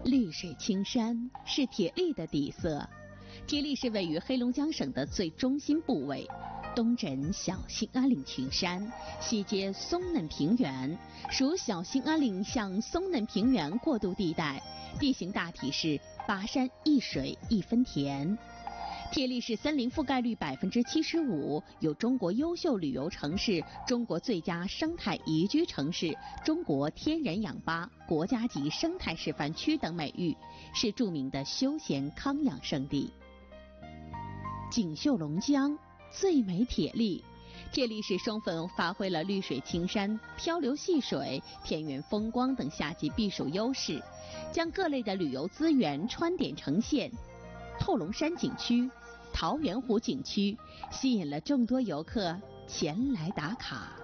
绿水青山是铁力的底色。铁力是位于黑龙江省的最中心部位，东枕小兴安岭群山，西接松嫩平原，属小兴安岭向松嫩平原过渡地带，地形大体是8山1水1分田。铁力市森林覆盖率75%，有中国优秀旅游城市、中国最佳生态宜居城市、中国天然氧吧、国家级生态示范区等美誉，是著名的休闲康养胜地。锦绣龙江，最美铁力。铁力市充分发挥了绿水青山、漂流戏水、田园风光等夏季避暑优势，将各类的旅游资源穿点成线。透龙山景区、桃源湖景区吸引了众多游客前来打卡。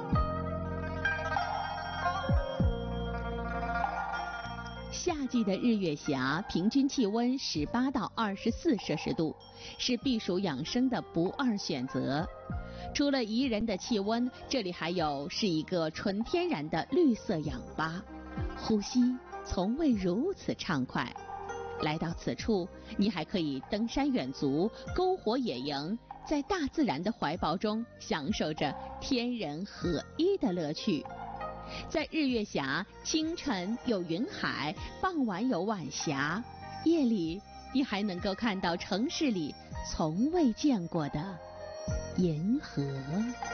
夏季的日月峡平均气温18到24摄氏度，是避暑养生的不二选择。除了宜人的气温，这里还是一个纯天然的绿色氧吧，呼吸从未如此畅快。来到此处，你还可以登山远足、篝火野营，在大自然的怀抱中享受着天人合一的乐趣。在日月峡，清晨有云海，傍晚有晚霞，夜里你还能够看到城市里从未见过的银河。